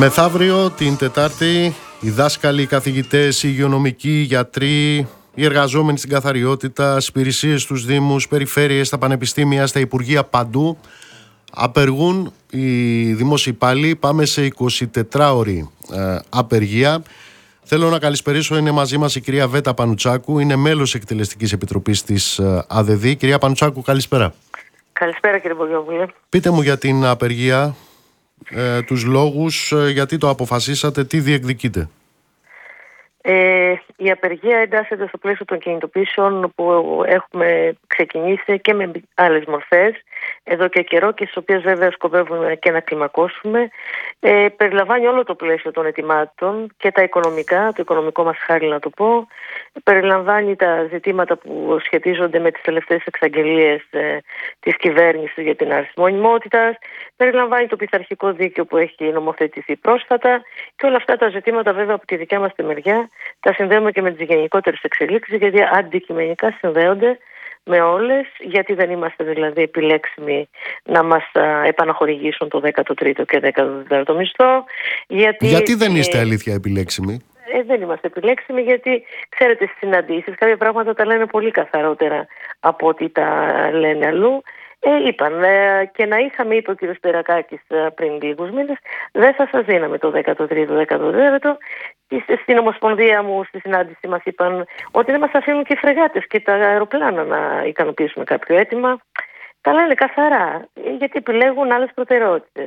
Μεθαύριο, την Τετάρτη, οι δάσκαλοι, οι καθηγητές, οι υγειονομικοί, οι γιατροί, οι εργαζόμενοι στην καθαριότητα, στις υπηρεσίες στους δήμους, περιφέρειες, στα πανεπιστήμια, στα υπουργεία, παντού απεργούν οι δημόσιοι υπάλληλοι. Πάμε σε 24ωρη απεργία. Θέλω να καλησπερίσω, είναι μαζί μας η κυρία Βέτα Πανουτσάκου, είναι μέλος εκτελεστικής επιτροπής της ΑΔΔ. Κυρία Πανουτσάκου, καλησπέρα. Καλησπέρα κύριε Μπογιόπουλε. Πείτε μου για την απεργία, τους λόγους, γιατί το αποφασίσατε, τι διεκδικείτε. Η απεργία εντάσσεται στο πλαίσιο των κινητοποιήσεων που έχουμε ξεκινήσει και με άλλες μορφές εδώ και καιρό και στις οποίες βέβαια σκοπεύουμε και να κλιμακώσουμε. Περιλαμβάνει όλο το πλαίσιο των αιτημάτων και τα οικονομικά, το οικονομικό μας χάρη να το πω. Περιλαμβάνει τα ζητήματα που σχετίζονται με τις τελευταίες εξαγγελίες της κυβέρνησης για την άρση μονιμότητας. Περιλαμβάνει το πειθαρχικό δίκαιο που έχει νομοθετηθεί πρόσφατα και όλα αυτά τα ζητήματα βέβαια από τη δικιά μας τη μεριά τα συνδέουμε και με τις γενικότερες εξελίξεις, γιατί αντικειμενικά συνδέονται με όλες, γιατί δεν είμαστε δηλαδή επιλέξιμοι να μας επαναχορηγήσουν το 13ο και 14ο μισθό. Γιατί δεν είστε αλήθεια επιλέξιμοι? Δεν είμαστε επιλέξιμοι γιατί, ξέρετε, στις συναντήσεις κάποια πράγματα τα λένε πολύ καθαρότερα από ό,τι τα λένε αλλού. Είπαν και να είχαμε, είπε ο κ. Σπυρακάκης πριν λίγους μήνες, δεν θα σας δίναμε το 13ο, 14ο. Στην Ομοσπονδία μου, στη συνάντηση μας είπαν ότι δεν μας αφήνουν και οι φρεγάτες και τα αεροπλάνα να ικανοποιήσουμε κάποιο αίτημα. Τα λένε καθαρά, γιατί επιλέγουν άλλες προτεραιότητες.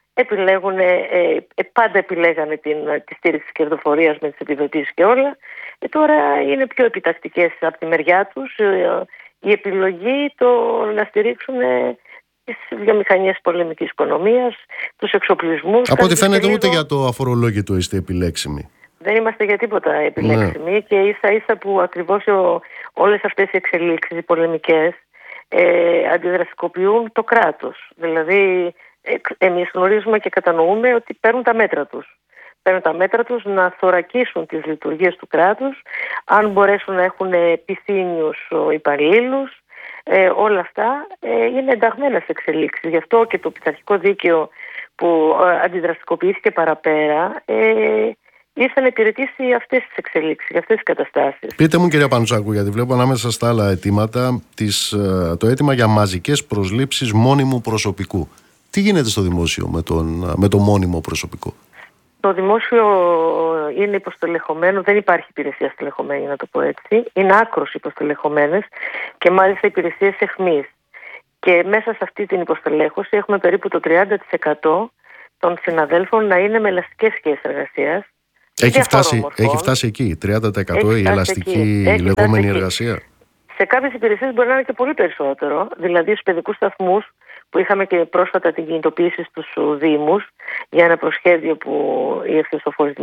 Πάντα επιλέγανε τη στήριξη της κερδοφορίας με τις επιδοτήσεις και όλα. Τώρα είναι πιο επιτακτικές από τη μεριά τους η επιλογή το να στηρίξουν τις βιομηχανίες πολεμικής οικονομίας, τους εξοπλισμούς. Από ό,τι φαίνεται ούτε για το αφορολόγητο είστε επιλέξιμοι. Δεν είμαστε για τίποτα επιλέξιμοι, ναι. Και ίσα ίσα που ακριβώς όλες αυτές οι εξελίξεις, οι πολεμικές, αντιδραστικοποιούν το κράτος. Δηλαδή εμείς γνωρίζουμε και κατανοούμε ότι παίρνουν τα μέτρα τους. Παίρνουν τα μέτρα τους να θωρακίσουν τις λειτουργίες του κράτους, αν μπορέσουν να έχουν πυθύνιους υπαλλήλους. Όλα αυτά είναι ενταγμένα σε εξελίξεις. Γι' αυτό και το πειθαρχικό δίκαιο που αντιδραστικοποιήθηκε παραπέρα ήρθε να υπηρετήσει αυτές τις εξελίξεις, αυτές τις καταστάσεις. Πείτε μου, κυρία Πανουτσάκου, γιατί βλέπω ανάμεσα στα άλλα αιτήματα το αίτημα για μαζικές προσλήψεις μόνιμου προσωπικού. Τι γίνεται στο δημόσιο με το μόνιμο προσωπικό? Το δημόσιο είναι υποστελεχωμένο, δεν υπάρχει υπηρεσία στελεχωμένη, να το πω έτσι. Είναι άκρως υποστελεχωμένες και μάλιστα υπηρεσίες εχμής. Και μέσα σε αυτή την υποστελέχωση έχουμε περίπου το 30% των συναδέλφων να είναι με ελαστικές σχέσεις εργασίας. Έχει φτάσει εκεί, 30% η ελαστική λεγόμενη εργασία. Σε κάποιες υπηρεσίες μπορεί να είναι και πολύ περισσότερο, δηλαδή στους παιδικούς σταθμούς που είχαμε και πρόσφατα την κινητοποίηση στους Δήμους για ένα προσχέδιο που ήρθε στο φως